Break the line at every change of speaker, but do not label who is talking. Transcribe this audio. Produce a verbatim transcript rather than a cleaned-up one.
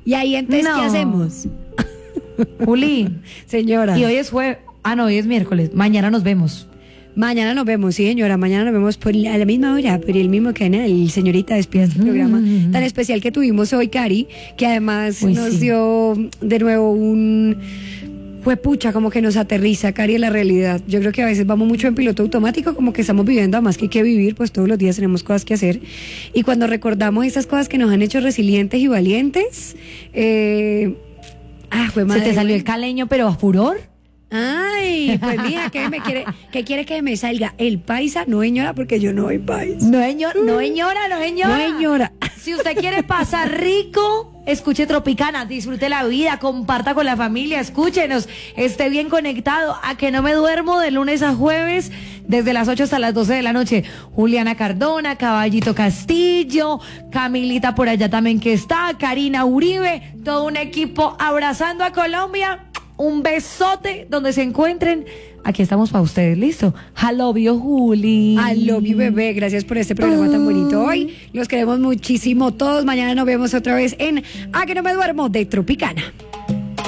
Y ahí entonces,
No.
¿qué hacemos?
Juli,
Señora.
y hoy es jueves. Ah, no, hoy es miércoles. Mañana nos vemos.
Mañana nos vemos, sí, señora. Mañana nos vemos por la, a la misma hora, por el mismo canal. Señorita, despida este programa tan especial que tuvimos hoy, Cari, que además
Uy,
nos
sí.
dio de nuevo un... Fue pucha, como que nos aterriza, Cari, en la realidad. Yo creo que a veces vamos mucho en piloto automático, como que estamos viviendo, además que hay que vivir, pues todos los días tenemos cosas que hacer. Y cuando recordamos esas cosas que nos han hecho resilientes y valientes, eh... ah, fue madre.
¿Se te salió el caleño, pero a furor?
Ay, pues mira, ¿qué me quiere? ¿Qué quiere que me salga? El paisa, no señora, porque yo no soy paisa.
No, señor, no, señora, no, señora.
No, señora.
Si usted quiere pasar rico, escuche Tropicana, disfrute la vida, comparta con la familia, escúchenos, esté bien conectado. A que no me duermo de lunes a jueves, desde las ocho hasta las doce de la noche. Juliana Cardona, Caballito Castillo, Camilita por allá también que está, Karina Uribe, todo un equipo abrazando a Colombia. Un besote donde se encuentren. Aquí estamos para ustedes, ¿listo? I love you, Juli.
I love you, bebé. Gracias por este programa tan bonito hoy. Los queremos muchísimo todos. Mañana nos vemos otra vez en A que no me duermo de Tropicana.